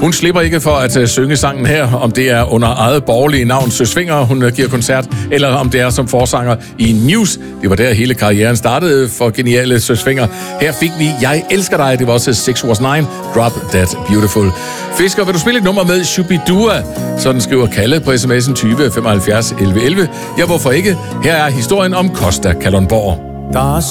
Hun slipper ikke for at synge sangen her, om det er under eget borgerlige navn Søs Fenger, hun giver koncert, eller om det er som forsanger i News. Det var der hele karrieren startede for geniale Søs Fenger. Her fik vi Jeg elsker dig, det var også 6 was 9, Drop That Beautiful. Fisker, vil du spille et nummer med Shubidua? Sådan skriver Kalle på sms'en 20 75 11 11. Ja, hvorfor ikke? Her er historien om Costa Kalundborg.